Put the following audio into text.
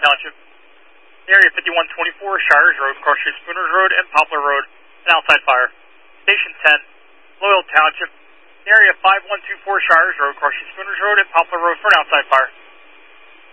Township. Area 5124, Shires Road, cross street Spooners Road and Poplar Road, an outside fire. Station 10, Loyal Township. Area 5124, Shires Road, cross street Spooners Road and Poplar Road for an outside fire.